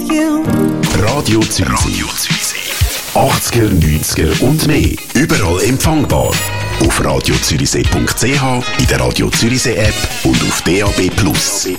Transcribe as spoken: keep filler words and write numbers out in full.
you. Radio Zürichsee. achtziger, neunziger und mehr. Überall empfangbar. Auf radio zürichsee punkt c h, in der Radio Zürichsee App und auf D A B Plus.